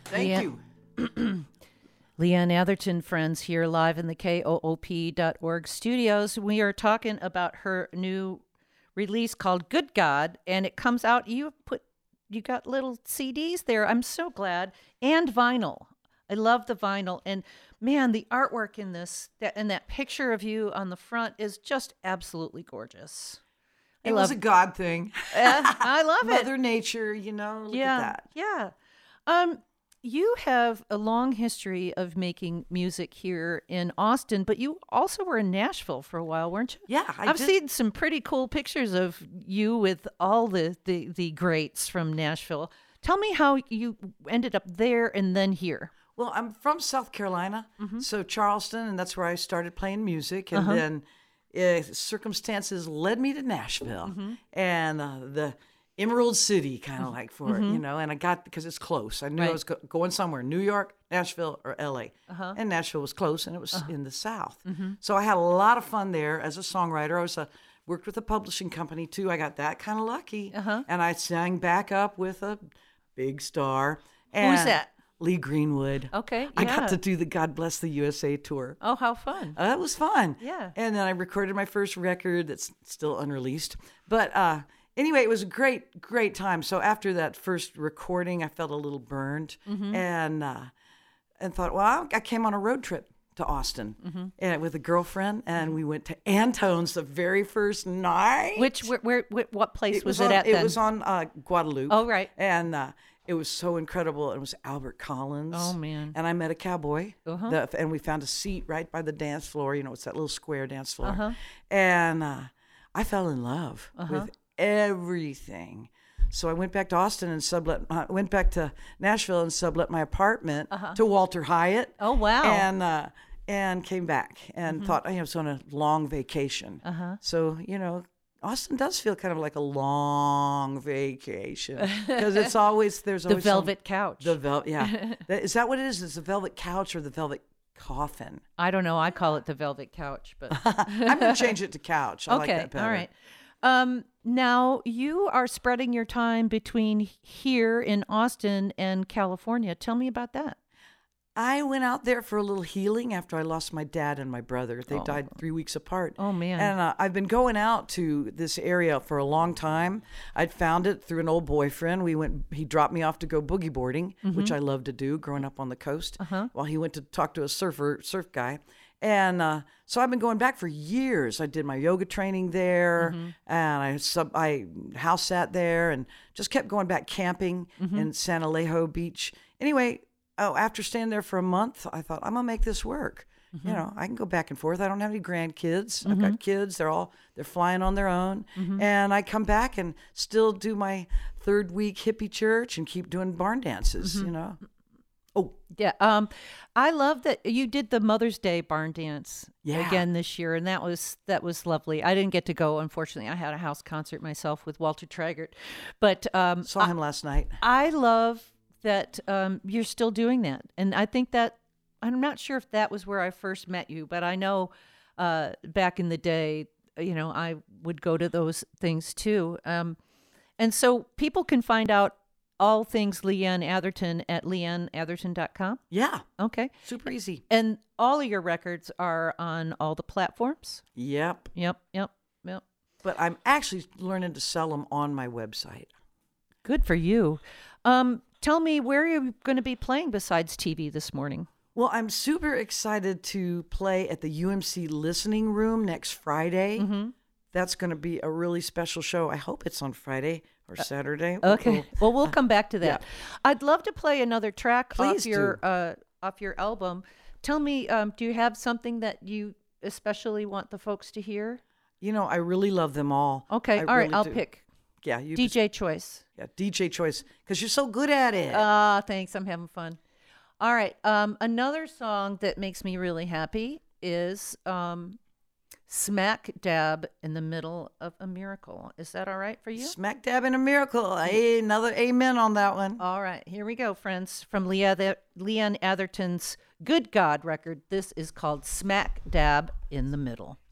Thank you. Leanne Atherton, friends, here live in the KOOP.org studios. We are talking about her new release called Good God, and it comes out. You got little CDs there. I'm so glad. And vinyl. I love the vinyl. And man, the artwork in this and that picture of you on the front is just absolutely gorgeous. It was a God thing. I love it. Mother Nature, look at that. Yeah. You have a long history of making music here in Austin, but you also were in Nashville for a while, weren't you? Yeah, I've seen some pretty cool pictures of you with all the greats from Nashville. Tell me how you ended up there and then here. Well, I'm from South Carolina, so Charleston, and that's where I started playing music. And then circumstances led me to Nashville and the Emerald City, kind of like for it, and I got, because it's close. I knew I was going somewhere, New York, Nashville, or L.A. And Nashville was close, and it was in the South. So I had a lot of fun there as a songwriter. I was worked with a publishing company, too. I got that kind of lucky. And I sang back up with a big star. And who's that? Lee Greenwood. Okay, I got to do the God Bless the USA tour. Oh, how fun. It was fun. Yeah. And then I recorded my first record that's still unreleased. But anyway, it was a great time. So after that first recording, I felt a little burned and thought, well, I came on a road trip to Austin and with a girlfriend, and we went to Antone's the very first night. What place was it at then? It was on Guadalupe. Oh, right. And it was so incredible. It was Albert Collins. Oh, man. And I met a cowboy. And we found a seat right by the dance floor. It's that little square dance floor. And I fell in love with everything. So I went back to Austin and went back to Nashville and sublet my apartment to Walter Hyatt. Oh, wow. And came back and thought I was on a long vacation. So, Austin does feel kind of like a long vacation because there's always the velvet couch. Yeah. Is that what it is? Is the velvet couch or the velvet coffin? I don't know. I call it the velvet couch, but I'm going to change it to couch. I like that better. All right. Now you are spreading your time between here in Austin and California. Tell me about that. I went out there for a little healing after I lost my dad and my brother. They died 3 weeks apart. Oh, man. And I've been going out to this area for a long time. I'd found it through an old boyfriend. He dropped me off to go boogie boarding, which I love to do growing up on the coast, while he went to talk to a surf guy. And so I've been going back for years. I did my yoga training there, and I house sat there and just kept going back camping in San Alejo Beach. Anyway, after staying there for a month, I thought, I'm going to make this work. I can go back and forth. I don't have any grandkids. I've got kids. They're flying on their own. And I come back and still do my third week hippie church and keep doing barn dances, Oh, yeah. I love that you did the Mother's Day barn dance again this year, and that was lovely. I didn't get to go, unfortunately. I had a house concert myself with Walter Traggart, but saw him last night. I love that you're still doing that, and I think that I'm not sure if that was where I first met you, but I know back in the day, I would go to those things too, and so people can find out all things Leanne Atherton at leanneatherton.com? Yeah. Okay. Super easy. And all of your records are on all the platforms? Yep. But I'm actually learning to sell them on my website. Good for you. Tell me, where are you going to be playing besides TV this morning? Well, I'm super excited to play at the UMC Listening Room next Friday. That's going to be a really special show. I hope it's on Friday or Saturday. Okay. Well, we'll come back to that. Yeah. I'd love to play another track Please off your album. Tell me, do you have something that you especially want the folks to hear? I really love them all. Okay. All right. I'll pick. Yeah. You DJ Choice. Yeah. DJ Choice. Because you're so good at it. Thanks. I'm having fun. All right. Another song that makes me really happy is Smack Dab in the Middle of a Miracle. Is that all right for you? Smack dab in a miracle. Another amen on that one. All right. Here we go, friends. From Leanne Atherton's Good God record, this is called Smack Dab in the Middle.